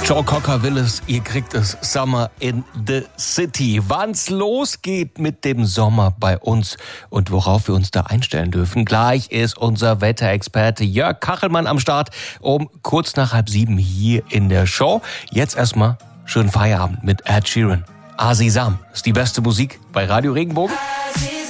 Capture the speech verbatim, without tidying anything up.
Joe Cocker will es, ihr kriegt es. Summer in the City. Wann's losgeht mit dem Sommer bei uns und worauf wir uns da einstellen dürfen. Gleich ist unser Wetterexperte Jörg Kachelmann am Start um kurz nach halb sieben hier in der Show. Jetzt erstmal schönen Feierabend mit Ed Sheeran. Asisam ist die beste Musik bei Radio Regenbogen.